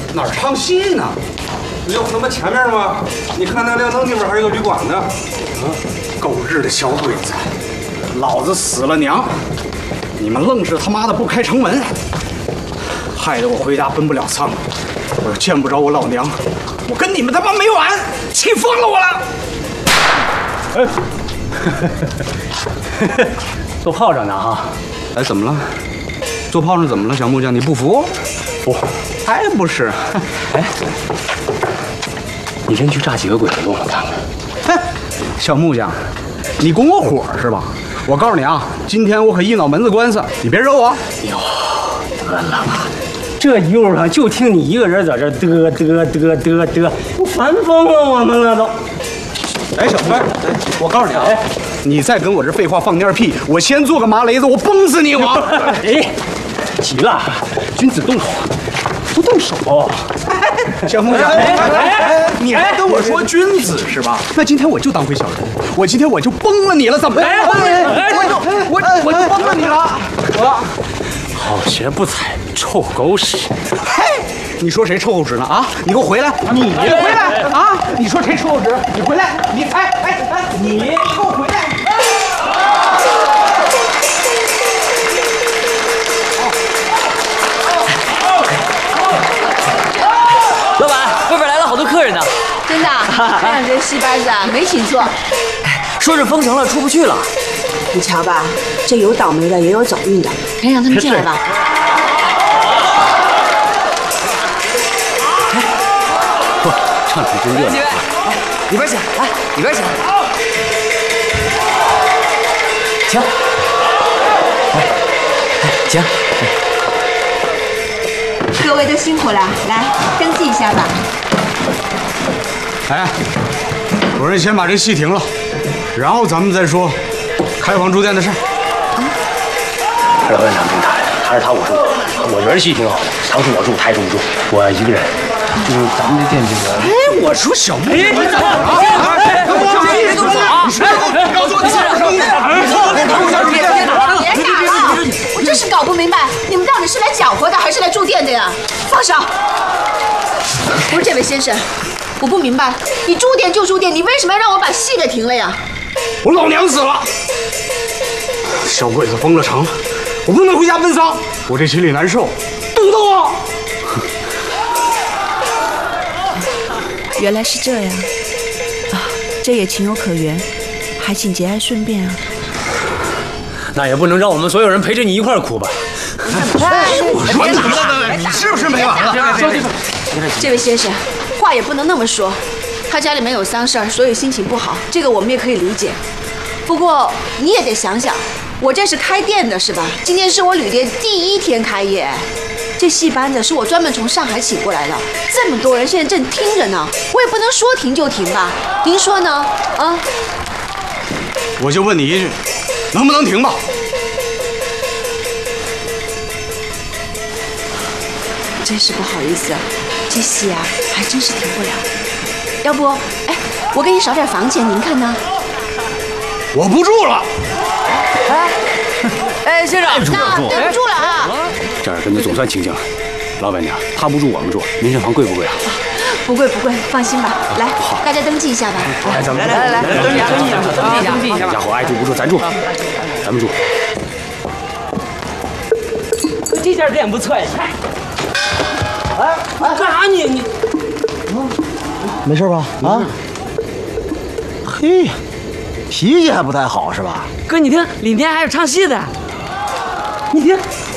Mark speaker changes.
Speaker 1: 哪儿唱戏呢？要不那么前面吗？你看那亮灯那边还有个旅馆呢。狗日的小鬼子！老子死了娘！你们愣是他妈的不开城门，害得我回家奔不了丧。我要见不着我老娘，我跟你们他妈没完！气疯了我了！
Speaker 2: 做炮仗的啊！
Speaker 1: 哎，怎么了？做炮仗怎么了？小木匠，你不服？
Speaker 2: 不，
Speaker 1: 还不是？
Speaker 2: 哎，你先去炸几个鬼子给我看看。
Speaker 1: 哼，小木匠，你拱我火是吧？我告诉你啊，今天我可一脑门子官司，你别惹我。
Speaker 2: 哟，得了吧，这一路上就听你一个人在这嘚，我烦疯了我们了都。
Speaker 1: 哎，小妹，我告诉你啊，你再跟我这废话放点屁，我先做个麻雷子，我崩死你我！
Speaker 2: 哎，急了，君子动口不动手。
Speaker 1: 小木匠，你还跟我说君子是吧？那今天我就当回小人，我今天我就崩了你了，怎么样？我就崩了你了，
Speaker 2: 好鞋不踩臭狗屎！
Speaker 1: 嘿，你说谁臭狗屎呢？啊，你给我回来！你回来啊！你说谁臭狗屎？你回来！你你给我回来！
Speaker 3: 老板，外边来了好多客人呢。
Speaker 4: 真的，看看这戏班子啊，没请错。
Speaker 3: 说是封城了，出不去了。
Speaker 4: 你瞧吧，这有倒霉的，也有走运的。先让他们进来吧。
Speaker 2: 嚯，唱场真热闹。
Speaker 3: 里边请，来，里边请。请。请。
Speaker 4: 各位都辛苦了，来登记一下吧。
Speaker 1: 哎，我说先把这戏停了，然后咱们再说开房住店的事儿。
Speaker 2: 老院长病榻呀，还是他我住。我觉得戏挺好的，堂叔我住，台叔住，我一个人。就是咱们这店这个。
Speaker 1: 哎，我说小木，你怎么了？
Speaker 3: 别动手啊！
Speaker 1: 告诉我你是什么？
Speaker 4: 别打了！我真是搞不明白，你们到底是来搅和的还是来住店的呀？放手！不是这位先生，我不明白，你住店就住店，你为什么要让我把戏给停了呀？
Speaker 1: 我老娘死了，小鬼子封了城，我不能回家奔丧，我这心里难受，堵得我。
Speaker 5: 原来是这样啊，这也情有可原，还请节哀顺变啊。
Speaker 2: 那也不能让我们所有人陪着你一块儿哭吧？
Speaker 1: 我说你是不是没完了？
Speaker 4: 这位先生，话也不能那么说。他家里面有丧事儿，所以心情不好，这个我们也可以理解。不过你也得想想，我这是开店的是吧？今天是我旅店第1天开业，这戏班子是我专门从上海请过来的，这么多人现在正听着呢，我也不能说停就停吧？您说呢？啊？
Speaker 1: 我就问你一句，能不能停吧？
Speaker 4: 真是不好意思，这戏啊还真是停不了。要不，哎，我给你少点房钱，您看呢？
Speaker 1: 我不住了。
Speaker 3: 哎，先生，
Speaker 4: 那对不住了啊！
Speaker 2: 这儿跟他总算清静了。老板娘，他不住我们住，您这房贵不贵啊？
Speaker 4: 不贵不贵，放心吧。来，大家登记一下吧。
Speaker 2: 来，咱们
Speaker 3: 来，登记一下。
Speaker 2: 这家伙爱住不住，咱住，咱们住。
Speaker 3: 这家店不错呀。干啥你？
Speaker 6: 没事吧？啊？嘿，脾气还不太好是吧？
Speaker 3: 哥，你听，里面还有唱戏的。你听。